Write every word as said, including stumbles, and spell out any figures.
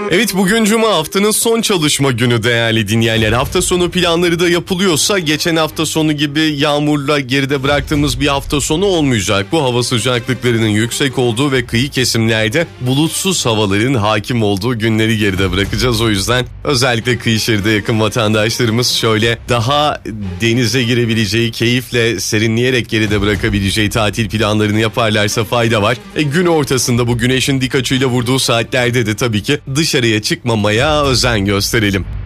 Evet, bugün Cuma, haftanın son çalışma günü değerli dinleyenler. Hafta sonu planları da yapılıyorsa geçen hafta sonu gibi yağmurla geride bıraktığımız bir hafta sonu olmayacak. Bu hava sıcaklıklarının yüksek olduğu ve kıyı kesimlerde bulutsuz havaların hakim olduğu günleri geride bırakacağız. O yüzden özellikle kıyı şeride yakın vatandaşlarımız şöyle daha denize girebileceği, keyifle serinleyerek geride bırakabileceği tatil planlarını yaparlarsa fayda var. E, gün ortasında bu güneşin dik açıyla vurduğu saatlerde de tabii ki dışarıya çıkmamaya özen gösterelim.